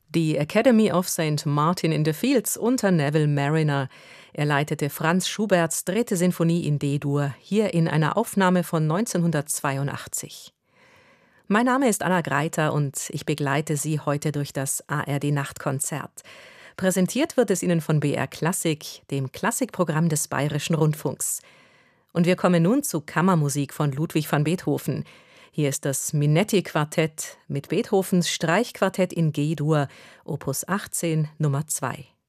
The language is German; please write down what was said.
Die Academy of St. Martin in the Fields unter Neville Marriner. Er leitete Franz Schuberts 3. Sinfonie in D-Dur, hier in einer Aufnahme von 1982. Mein Name ist Anna Greiter und ich begleite Sie heute durch das ARD-Nachtkonzert. Präsentiert wird es Ihnen von BR Klassik, dem Klassikprogramm des Bayerischen Rundfunks. Und wir kommen nun zu Kammermusik von Ludwig van Beethoven. Hier ist das Minetti-Quartett mit Beethovens Streichquartett in G-Dur, Opus 18, Nummer 2.